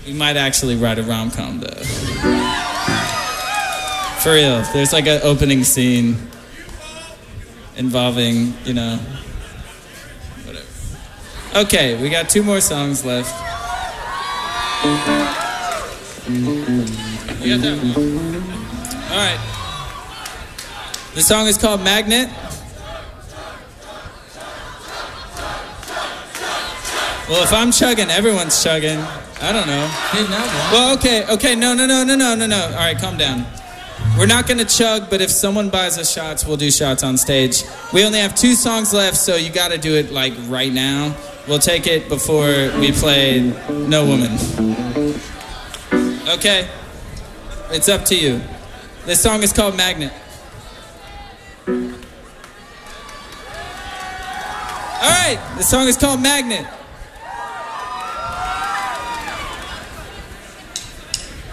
We might actually write a rom-com, though. For real. There's like an opening scene involving, whatever. Okay, we got 2 more songs left. You got that one? All right. The song is called Magnet. Well, if I'm chugging, everyone's chugging. I don't know. Well, okay. No. All right, calm down. We're not going to chug, but if someone buys us shots, we'll do shots on stage. We only have 2 songs left, so you got to do it, like, right now. We'll take it before we play No Woman. Okay? It's up to you. This song is called Magnet. All right, the song is called Magnet.